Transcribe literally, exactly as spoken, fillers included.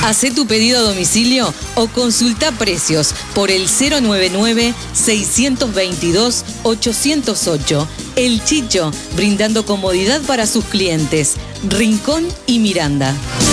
Hacé tu pedido a domicilio o consulta precios por el cero nueve nueve, seis dos dos, ocho cero ocho. El Chicho, brindando comodidad para sus clientes. Rincón y Miranda.